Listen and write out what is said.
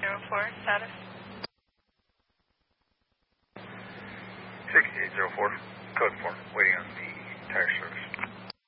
6804, status. 6804, code 4, waiting on the tire service.